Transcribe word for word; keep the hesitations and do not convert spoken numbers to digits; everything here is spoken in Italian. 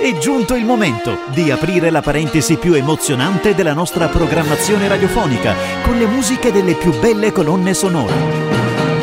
È giunto il momento di aprire la parentesi più emozionante della nostra programmazione radiofonica con le musiche delle più belle colonne sonore.